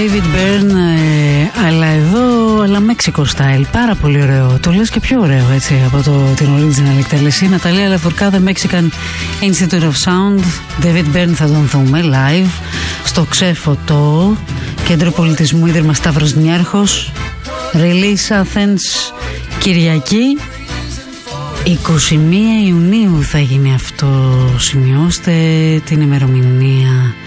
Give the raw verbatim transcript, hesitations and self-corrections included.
David Byrne, ε, αλλά εδώ, αλλά Mexico style, πάρα πολύ ωραίο. Το λες και πιο ωραίο έτσι από το, την original εκτέλεση. Ναταλία Λαφορκάδε, Mexican Institute of Sound. David Byrne θα τον δούμε live στο Ξέφωτο, Κέντρο Πολιτισμού Ίδρυμα Σταύρος Νιάρχος. Release Athens, Κυριακή είκοσι μία Ιουνίου θα γίνει αυτό. Σημειώστε την ημερομηνία.